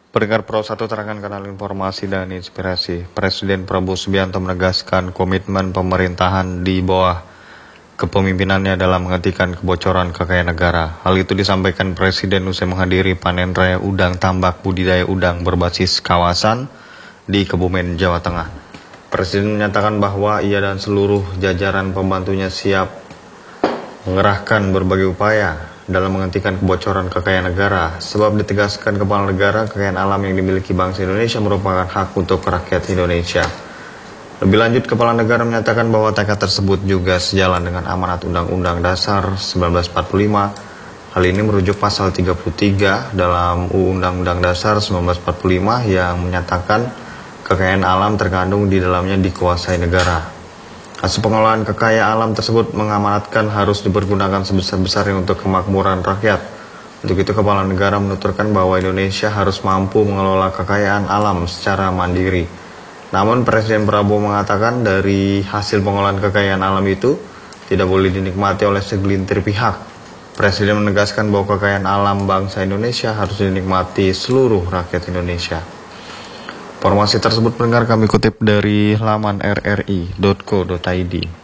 Pendengar Pro 1 terangkan kanal informasi dan inspirasi. Presiden Prabowo Subianto menegaskan komitmen pemerintahan di bawah kepemimpinannya dalam menghentikan kebocoran kekayaan negara. Hal itu disampaikan Presiden usai menghadiri panen raya udang tambak budidaya udang berbasis kawasan di Kebumen, Jawa Tengah. Presiden menyatakan bahwa ia dan seluruh jajaran pembantunya siap mengerahkan berbagai upaya dalam menghentikan kebocoran kekayaan negara, sebab ditegaskan kepala negara kekayaan alam yang dimiliki bangsa Indonesia merupakan hak untuk rakyat Indonesia. Lebih lanjut, kepala negara menyatakan bahwa tekad tersebut juga sejalan dengan amanat Undang-Undang Dasar 1945. Hal ini merujuk pasal 33 dalam Undang-Undang Dasar 1945 yang menyatakan kekayaan alam terkandung di dalamnya dikuasai negara. Hasil pengelolaan kekayaan alam tersebut mengamanatkan harus dipergunakan sebesar-besarnya untuk kemakmuran rakyat. Untuk itu, kepala negara menuturkan bahwa Indonesia harus mampu mengelola kekayaan alam secara mandiri. Namun, Presiden Prabowo mengatakan dari hasil pengelolaan kekayaan alam itu tidak boleh dinikmati oleh segelintir pihak. Presiden menegaskan bahwa kekayaan alam bangsa Indonesia harus dinikmati seluruh rakyat Indonesia. Informasi tersebut pendengar kami kutip dari laman rri.co.id.